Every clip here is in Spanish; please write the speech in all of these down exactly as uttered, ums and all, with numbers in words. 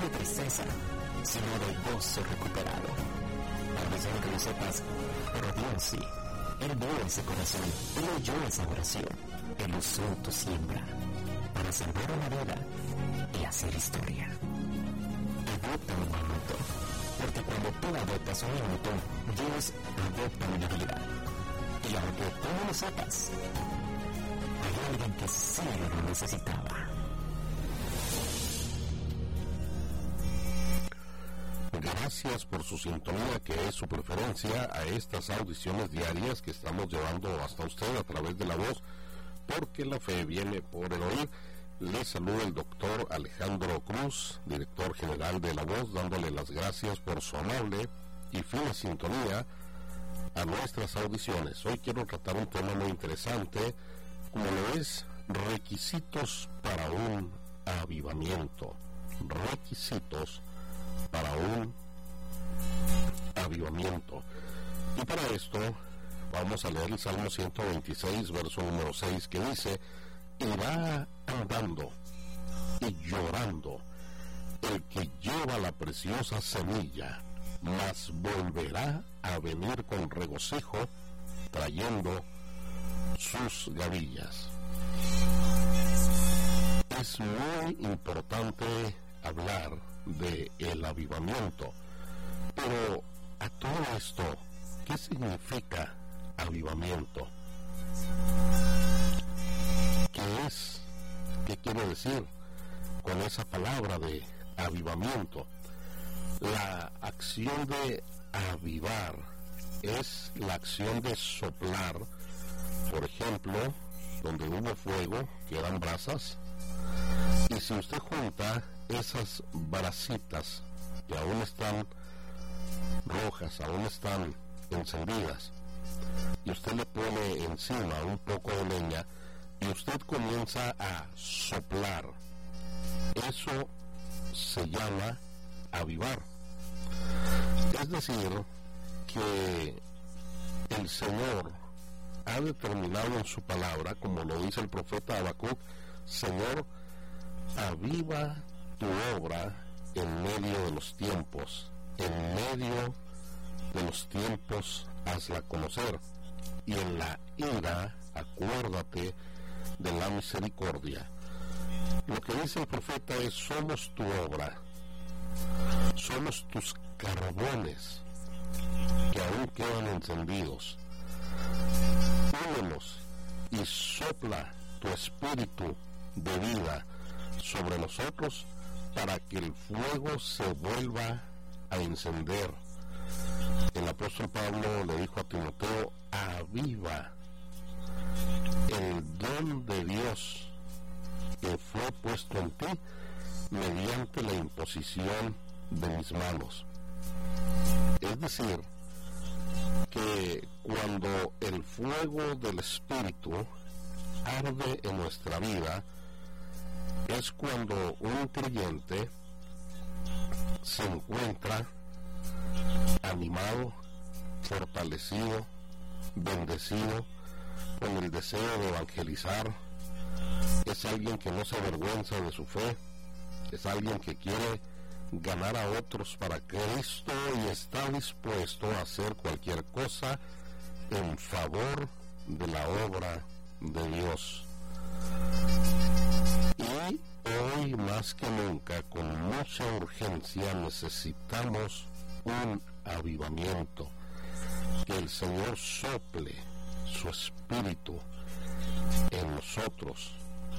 de tristeza, sino de gozo recuperado. Tal vez ya que lo sepas, pero Dios sí. Él vio ese corazón, Él oyó esa oración, Él usó tu siembra para salvar una vida y hacer historia. Adopta un minuto, porque cuando tú adoptas un minuto, Dios adopta una vida. Y aunque tú no lo sepas, hay alguien que sí lo necesitaba. Gracias por su sintonía, que es su preferencia a estas audiciones diarias que estamos llevando hasta usted a través de la voz, porque la fe viene por el oír. Les saluda el doctor Alejandro Cruz, director general de La Voz, dándole las gracias por su amable y fina sintonía a nuestras audiciones. Hoy quiero tratar un tema muy interesante, como lo es requisitos para un avivamiento. Requisitos para un avivamiento. Y para esto vamos a leer el Salmo ciento veintiséis, verso número seis, que dice: irá andando y llorando el que lleva la preciosa semilla, mas volverá a venir con regocijo trayendo sus gavillas. Es muy importante hablar de el avivamiento, pero a todo esto, ¿qué significa avivamiento? ¿Qué es? ¿Qué quiere decir con esa palabra de avivamiento? La acción de avivar es la acción de soplar. Por ejemplo, donde hubo fuego, quedan brasas, y si usted junta esas brasitas que aún están rojas, aún están encendidas, y usted le pone encima un poco de leña y usted comienza a soplar, eso se llama avivar. Es decir, que el Señor ha determinado en su palabra, como lo dice el profeta Habacuc: Señor, aviva tu obra en medio de los tiempos, en medio de los tiempos hazla conocer, y en la ira acuérdate de la misericordia. Lo que dice el profeta es: somos tu obra, somos tus carbones que aún quedan encendidos. Únenos y sopla tu espíritu de vida sobre nosotros para que el fuego se vuelva a encender. El apóstol Pablo le dijo a Timoteo: aviva el don de Dios que fue puesto en ti mediante la imposición de mis manos. Es decir, que cuando el fuego del Espíritu arde en nuestra vida, es cuando un creyente se encuentra animado, fortalecido, bendecido, con el deseo de evangelizar. Es alguien que no se avergüenza de su fe, es alguien que quiere ganar a otros para Cristo y está dispuesto a hacer cualquier cosa en favor de la obra de Dios. Y hoy más que nunca, con mucha urgencia, necesitamos un avivamiento, que el Señor sople su espíritu en nosotros.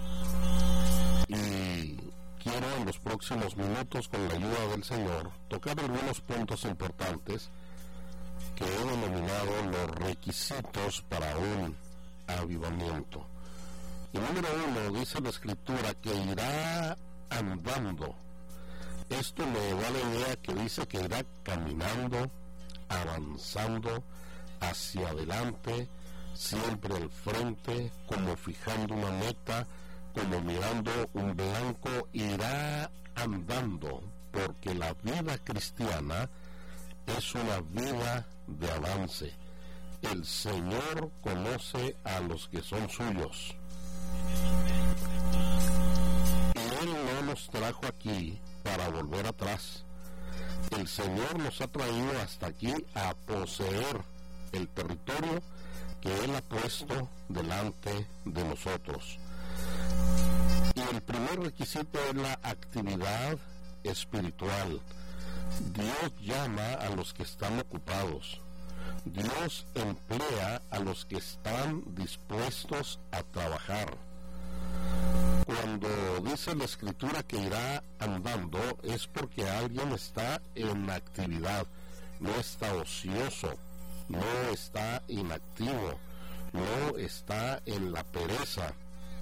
Y quiero en los próximos minutos, con la ayuda del Señor, tocar algunos puntos importantes que he denominado los requisitos para un avivamiento. Y número uno, dice la Escritura que irá andando. Esto me da la idea que dice que irá caminando, avanzando hacia adelante, siempre al frente, como fijando una meta, como mirando un blanco. Irá andando, porque la vida cristiana es una vida de avance. El Señor conoce a los que son suyos. Y Él no nos nos trajo aquí para volver atrás. El Señor nos ha traído hasta aquí a poseer el territorio que Él ha puesto delante de nosotros. Y el primer requisito es la actividad espiritual. Dios llama a los que están ocupados. Dios emplea a los que están dispuestos a trabajar. Cuando dice la Escritura que irá andando, es porque alguien está en actividad, no está ocioso, no está inactivo, no está en la pereza.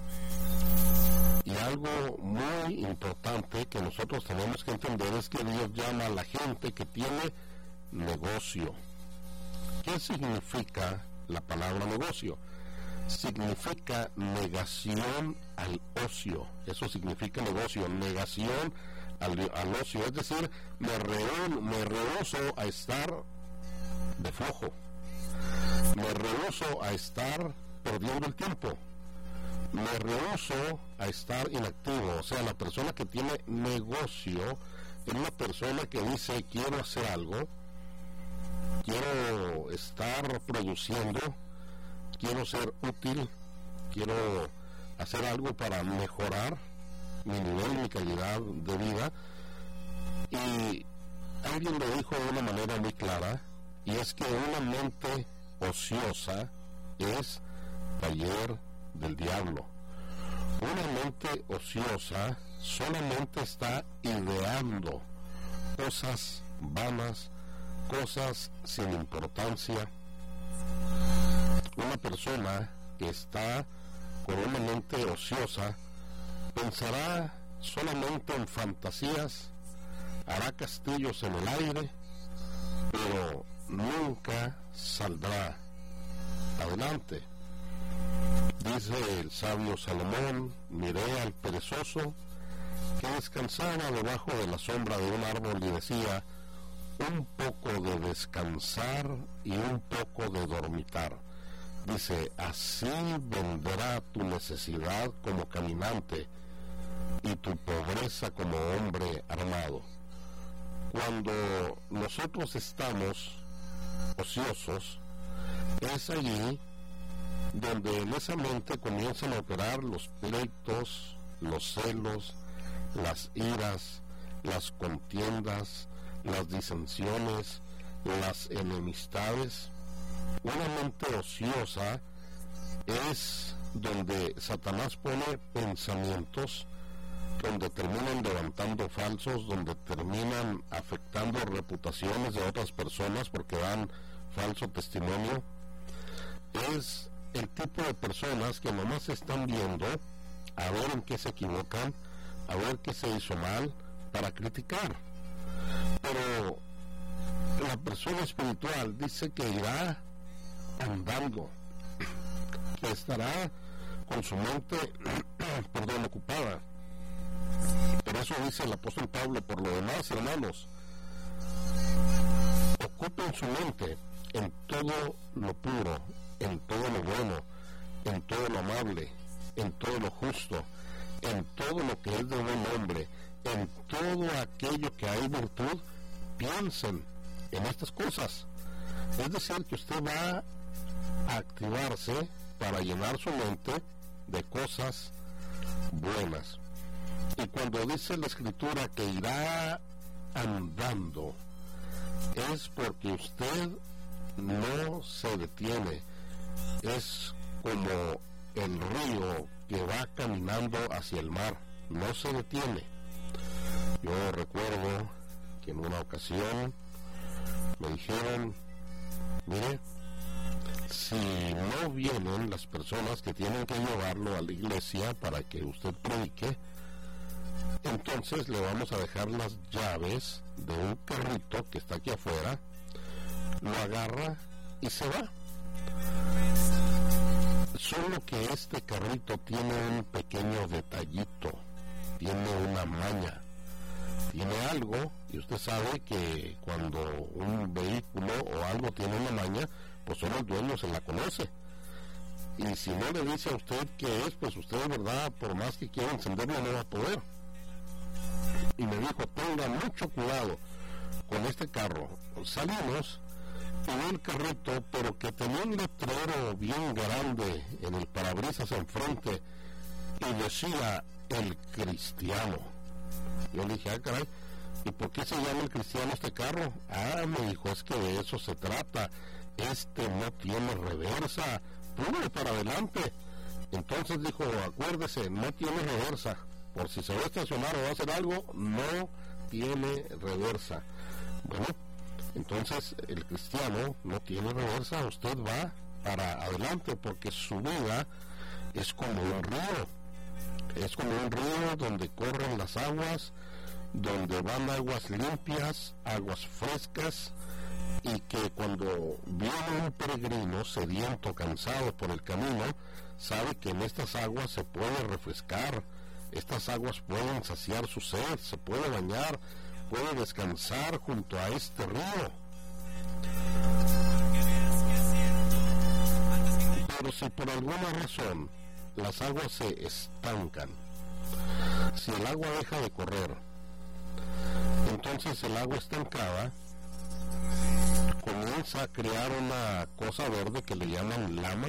Y algo muy importante que nosotros tenemos que entender es que Dios llama a la gente que tiene negocio. ¿Qué significa la palabra negocio? Significa negación al ocio. Eso significa negocio, negación al, al ocio. Es decir, me, rehúso, me rehuso a estar de flojo. Me rehuso a estar perdiendo el tiempo. Me rehuso a estar inactivo. O sea, la persona que tiene negocio es una persona que dice, quiero hacer algo, quiero estar produciendo, quiero ser útil, quiero hacer algo para mejorar mi nivel, mi calidad de vida. Y alguien lo dijo de una manera muy clara, y es que una mente ociosa es taller del diablo. Una mente ociosa solamente está ideando cosas vanas, cosas sin importancia. Una persona que está con una mente ociosa pensará solamente en fantasías, hará castillos en el aire, pero nunca saldrá adelante. Dice el sabio Salomón, miré al perezoso que descansaba debajo de la sombra de un árbol y decía, un poco de descansar y un poco de dormitar. Dice, así vendrá tu necesidad como caminante y tu pobreza como hombre armado. Cuando nosotros estamos ociosos, es allí donde en esa mente comienzan a operar los pleitos, los celos, las iras, las contiendas, las disensiones, las enemistades. Una mente ociosa es donde Satanás pone pensamientos, donde terminan levantando falsos, donde terminan afectando reputaciones de otras personas porque dan falso testimonio. Es el tipo de personas que nomás están viendo a ver en qué se equivocan, a ver qué se hizo mal, para criticar. Pero la persona espiritual dice que irá andando, que estará con su mente perdón, ocupada. Por eso dice el apóstol Pablo, por lo demás, hermanos, ocupen su mente en todo lo puro, en todo lo bueno, en todo lo amable, en todo lo justo, en todo lo que es de buen hombre, en todo aquello que hay virtud, piensen en estas cosas. Es decir, que usted va a activarse para llenar su mente de cosas buenas. Y cuando dice la Escritura que irá andando, es porque usted no se detiene. Es como el río que va caminando hacia el mar, no se detiene. Yo recuerdo que en una ocasión me dijeron, mire, si no vienen las personas que tienen que llevarlo a la iglesia para que usted predique, entonces le vamos a dejar las llaves de un carrito que está aquí afuera, lo agarra y se va. Solo que este carrito tiene un pequeño detallito, tiene una maña, tiene algo, y usted sabe que cuando un vehículo o algo tiene una maña, pues solo el dueño se la conoce. Y si no le dice a usted qué es, pues usted de verdad, por más que quiera encenderlo, no va a poder. y me dijo, tenga mucho cuidado con este carro. Salimos y vi el carrito, pero que tenía un letrero bien grande en el parabrisas enfrente y decía El Cristiano. Yo le dije, ah, caray, ¿y por qué se llama El Cristiano este carro? Ah, me dijo, es que de eso se trata. Este no tiene reversa, puro para adelante. Entonces dijo, acuérdese, no tiene reversa. Por si se va a estacionar o va a hacer algo, no tiene reversa. Bueno, entonces el cristiano no tiene reversa, usted va para adelante porque su vida es como un río. Es como un río donde corren las aguas, donde van aguas limpias, aguas frescas, y que cuando viene un peregrino sediento, cansado por el camino, sabe que en estas aguas se puede refrescar, estas aguas pueden saciar su sed, se puede bañar, puede descansar junto a este río. Pero si por alguna razón las aguas se estancan, si el agua deja de correr, entonces el agua estancada comienza a crear una cosa verde que le llaman lama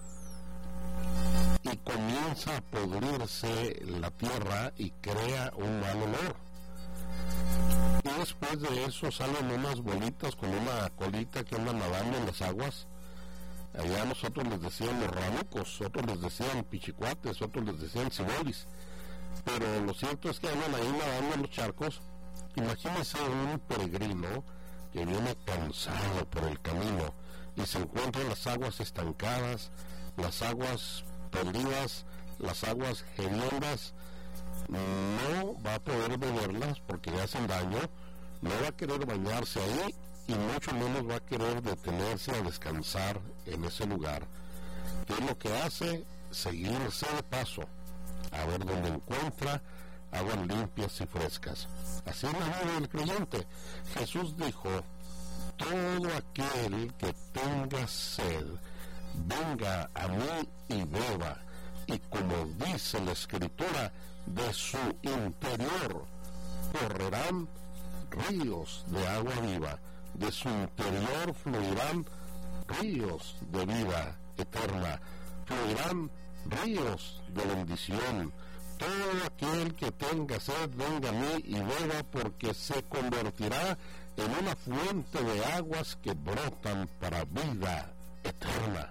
y comienza a podrirse la tierra y crea un mal olor. Y después de eso salen unas bolitas con una colita que andan nadando en las aguas. Allá nosotros les decíamos ranucos, otros les decían pichicuates, otros les decían cibolis. Pero lo cierto es que andan ahí nadando en los charcos. Imagínense un peregrino que viene cansado por el camino y se encuentra en las aguas estancadas, las aguas perdidas, las aguas hediondas. No va a poder beberlas porque le hacen daño, no va a querer bañarse ahí y mucho menos va a querer detenerse a descansar en ese lugar. ¿Qué es lo que hace? Seguirse de paso, a ver dónde encuentra aguas limpias y frescas. Así es la vida del creyente. Jesús dijo, todo aquel que tenga sed, venga a mí y beba, y como dice la Escritura, de su interior correrán ríos de agua viva, de su interior fluirán ríos de vida eterna, fluirán ríos de bendición. Todo aquel que tenga sed, venga a mí y beba, porque se convertirá en una fuente de aguas que brotan para vida eterna.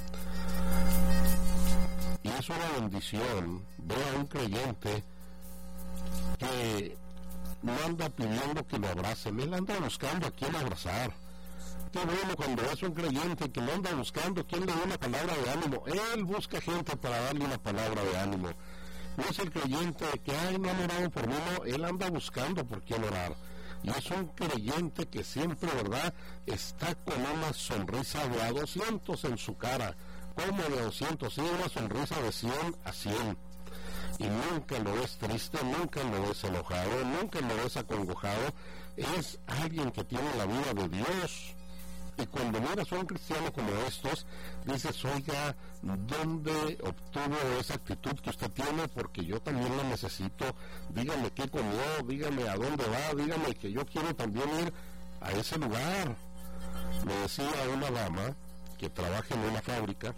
Y es una bendición ver a un creyente que no anda pidiendo que lo abracen, él anda buscando a quien abrazar. Qué bueno cuando es un creyente que no anda buscando quien le dé una palabra de ánimo, él busca gente para darle una palabra de ánimo. No es el creyente que, ay, no han orado por mí, no, él anda buscando por quién orar. Y es un creyente que siempre, ¿verdad?, está con una sonrisa de a doscientos en su cara. Como de doscientos, sí, una sonrisa de cien a cien. Y nunca lo ves triste, nunca lo ves enojado, nunca lo ves acongojado. Es alguien que tiene la vida de Dios. Y cuando miras a un cristiano como estos, dices, oiga, ¿dónde obtuvo esa actitud que usted tiene? Porque yo también la necesito. Dígame qué comió, dígame a dónde va, dígame que yo quiero también ir a ese lugar. Me decía una dama que trabaja en una fábrica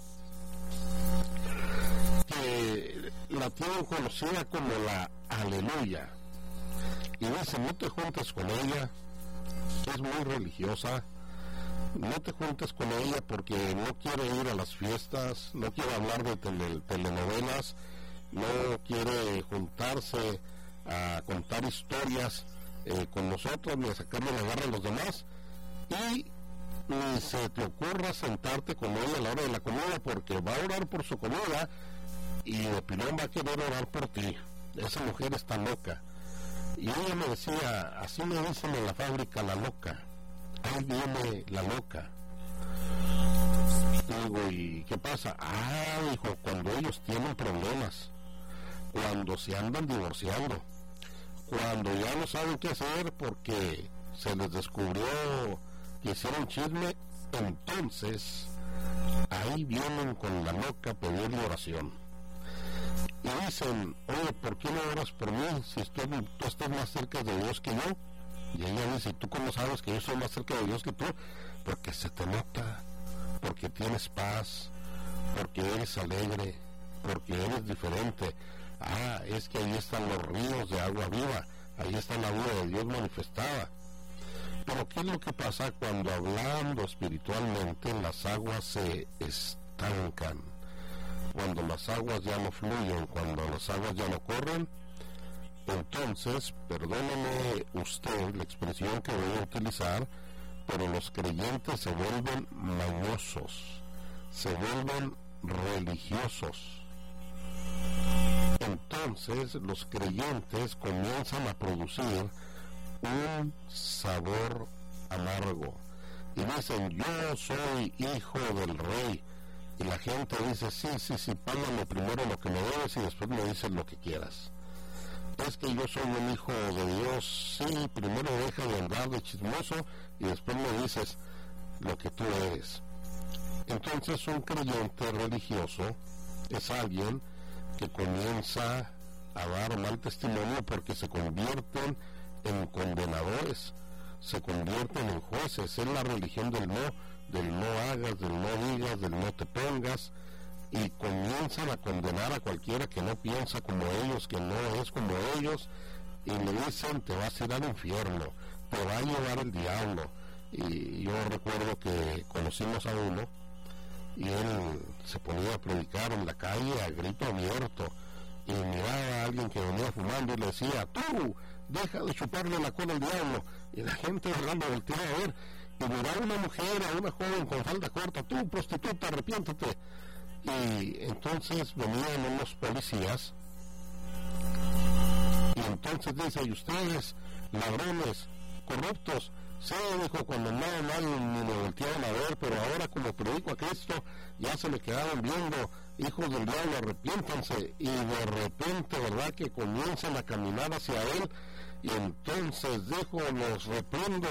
que la tienen conocida como la Aleluya. Y dice, no te juntes con ella, es muy religiosa. No te juntes con ella porque no quiere ir a las fiestas, no quiere hablar de tele, telenovelas, no quiere juntarse a contar historias eh, con nosotros, ni a sacarle la garra a los demás. Y ni se te ocurra sentarte con ella a la hora de la comida porque va a orar por su comida y de pilón va a querer orar por ti. Esa mujer está loca. Y ella me decía, así me dicen en la fábrica, la loca. Ahí viene la loca. Digo, ¿y qué pasa? Ah, dijo, cuando ellos tienen problemas, cuando se andan divorciando, cuando ya no saben qué hacer porque se les descubrió que hicieron chisme, entonces ahí vienen con la loca a pedirle oración. y dicen, oye, ¿por qué no oras por mí si estoy, tú estás más cerca de Dios que yo? Y ella dice, ¿tú cómo sabes que yo estoy más cerca de Dios que tú? Porque se te nota, porque tienes paz, porque eres alegre, porque eres diferente. Ah, es que ahí están los ríos de agua viva, ahí está la vida de Dios manifestada. Pero ¿qué es lo que pasa cuando hablando espiritualmente las aguas se estancan? Cuando las aguas ya no fluyen, cuando las aguas ya no corren, entonces, perdóneme usted la expresión que voy a utilizar, pero los creyentes se vuelven mañosos, se vuelven religiosos. Entonces los creyentes comienzan a producir un sabor amargo y dicen, yo soy hijo del rey, y la gente dice, sí, sí, sí, págame primero lo que me debes y después me dices lo que quieras. Es que yo soy un hijo de Dios, sí, primero deja de andar de chismoso y después me dices lo que tú eres. Entonces un creyente religioso es alguien que comienza a dar mal testimonio porque se convierten en condenadores, se convierten en jueces. Es la religión del no, del no hagas, del no digas, del no te pongas, y comienzan a condenar a cualquiera que no piensa como ellos, que no es como ellos, y le dicen, te vas a ir al infierno, te va a llevar el diablo. Y yo recuerdo que conocimos a uno y él se ponía a predicar en la calle a grito abierto y miraba a alguien que venía fumando y le decía, tú, deja de chuparle la cola al diablo. Y la gente hablando volteaba a ver y miraba a una mujer, a una joven con falda corta, tú, prostituta, arrepiéntete. Y entonces venían unos policías y entonces dice, y ustedes, ladrones, corruptos, sí, dijo, cuando no, nadie ni me volteaban a ver, pero ahora como predico a Cristo, ya se me quedaban viendo, hijos del diablo, arrepiéntanse. Y de repente, ¿verdad?, que comienzan a caminar hacia él, y entonces dijo, los reprendo,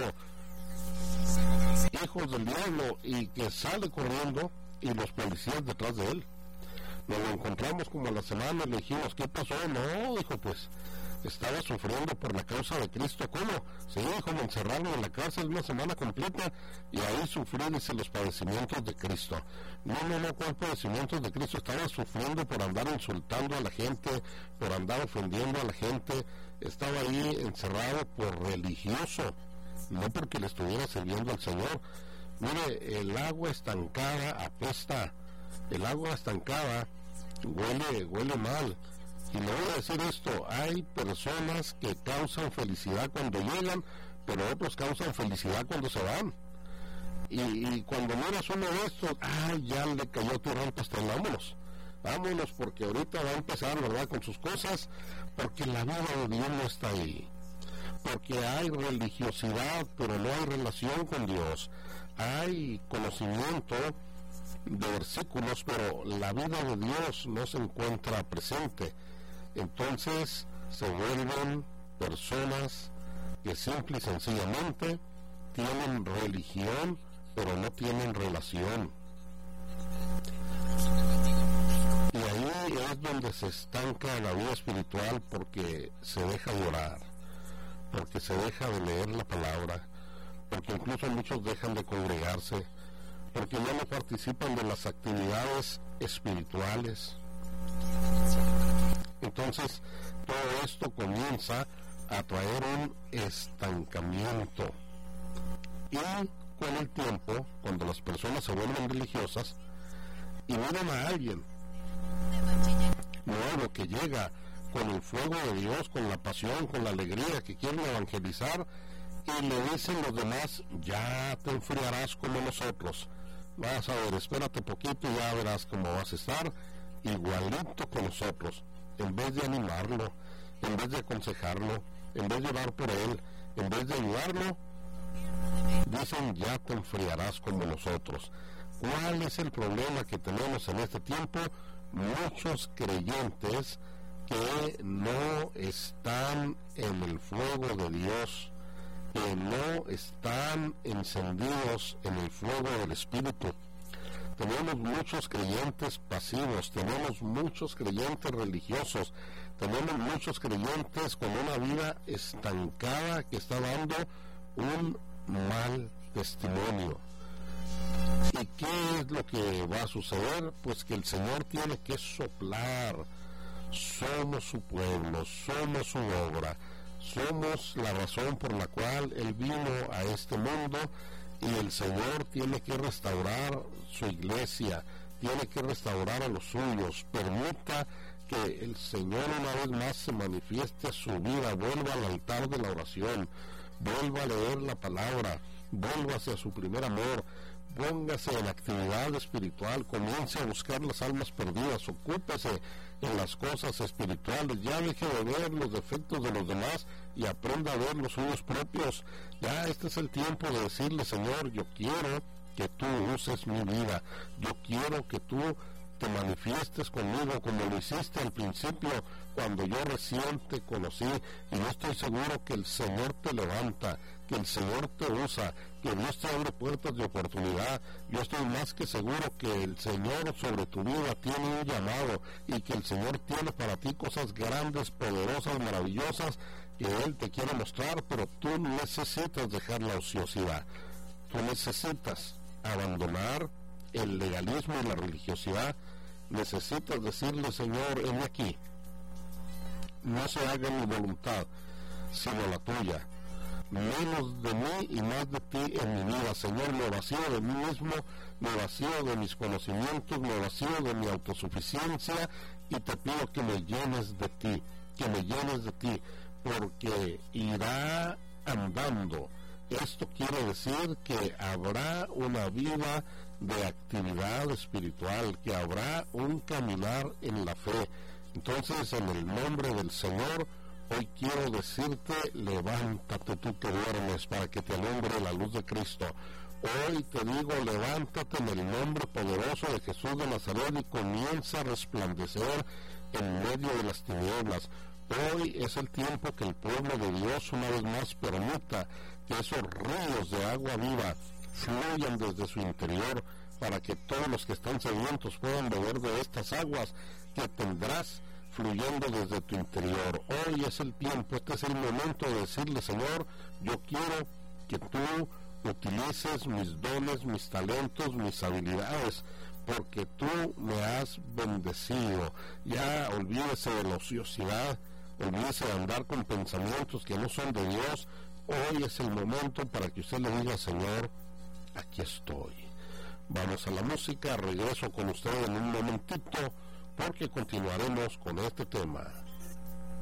hijos del diablo, y que sale corriendo, y los policías detrás de él. Nos lo encontramos como a la semana y le dijimos, ¿qué pasó? No, dijo, pues estaba sufriendo por la causa de Cristo. ¿Cómo? Sí, dijo, me encerraron en la cárcel una semana completa y ahí sufrí, dice, los padecimientos de Cristo. No, no, no, ¿cuál padecimientos de Cristo? Estaba sufriendo por andar insultando a la gente, por andar ofendiendo a la gente. Estaba ahí encerrado por religioso, no porque le estuviera sirviendo al Señor. Mire, el agua estancada apesta, el agua estancada huele, huele mal. Y le voy a decir esto, hay personas que causan felicidad cuando llegan, pero otros causan felicidad cuando se van. Y, y cuando miras uno de estos, ay, ya le cayó tu rampa, hasta vámonos, vámonos, porque ahorita va a empezar, ¿verdad?, con sus cosas, porque la vida de Dios no está ahí. Porque hay religiosidad, pero no hay relación con Dios. Hay conocimiento de versículos, pero la vida de Dios no se encuentra presente. Entonces se vuelven personas que simple y sencillamente tienen religión, pero no tienen relación. Y ahí es donde se estanca la vida espiritual, porque se deja de orar, porque se deja de leer la palabra, porque incluso muchos dejan de congregarse, porque ya no participan de las actividades espirituales. Entonces, todo esto comienza a traer un estancamiento. Y con el tiempo, cuando las personas se vuelven religiosas y miran a alguien nuevo que llega con el fuego de Dios, con la pasión, con la alegría, que quieren evangelizar, y le dicen los demás, ya te enfriarás como nosotros, vas a ver, espérate poquito y ya verás cómo vas a estar igualito con nosotros. En vez de animarlo, en vez de aconsejarlo, en vez de orar por él, en vez de ayudarlo, dicen, ya te enfriarás como nosotros. ¿Cuál es el problema que tenemos en este tiempo? Muchos creyentes que no están en el fuego de Dios, que no están encendidos en el fuego del Espíritu. Tenemos muchos creyentes pasivos, tenemos muchos creyentes religiosos, tenemos muchos creyentes con una vida estancada que está dando un mal testimonio. ¿Y qué es lo que va a suceder? Pues que el Señor tiene que soplar. Somos su pueblo, somos su obra, somos la razón por la cual Él vino a este mundo, y el Señor tiene que restaurar su iglesia, tiene que restaurar a los suyos. Permita que el Señor una vez más se manifieste a su vida, vuelva al altar de la oración, vuelva a leer la palabra, vuelva hacia su primer amor, póngase en actividad espiritual, comience a buscar las almas perdidas, ocúpese en las cosas espirituales, ya deje de ver los defectos de los demás y aprenda a ver los suyos propios. Ya este es el tiempo de decirle: Señor, yo quiero que tú uses mi vida, yo quiero que tú te manifiestes conmigo como lo hiciste al principio cuando yo recién te conocí, y yo estoy seguro que el Señor te levanta, que el Señor te usa, que Dios te abre puertas de oportunidad. Yo estoy más que seguro que el Señor sobre tu vida tiene un llamado, y que el Señor tiene para ti cosas grandes, poderosas, maravillosas que Él te quiere mostrar, pero tú necesitas dejar la ociosidad, tú necesitas abandonar el legalismo y la religiosidad, necesitas decirle: Señor, heme aquí, no se haga mi voluntad sino la tuya, menos de mí y más de ti en mi vida. Señor, me vacío de mí mismo, me vacío de mis conocimientos, me vacío de mi autosuficiencia, y te pido que me llenes de ti, que me llenes de ti, porque irá andando. Esto quiere decir que habrá una vida de actividad espiritual, que habrá un caminar en la fe. Entonces, en el nombre del Señor, hoy quiero decirte: levántate tú que duermes, para que te alumbre la luz de Cristo. Hoy te digo: levántate en el nombre poderoso de Jesús de Nazaret y comienza a resplandecer en medio de las tinieblas. Hoy es el tiempo que el pueblo de Dios una vez más permita que esos ríos de agua viva fluyan desde su interior, para que todos los que están sedientos puedan beber de estas aguas que tendrás fluyendo desde tu interior. Hoy es el tiempo, este es el momento de decirle: Señor, yo quiero que tú utilices mis dones, mis talentos, mis habilidades, porque tú me has bendecido. Ya olvídese de la ociosidad, olvídese de andar con pensamientos que no son de Dios. Hoy es el momento para que usted le diga: Señor, aquí estoy. Vamos a la música, regreso con usted en un momentito, porque continuaremos con este tema.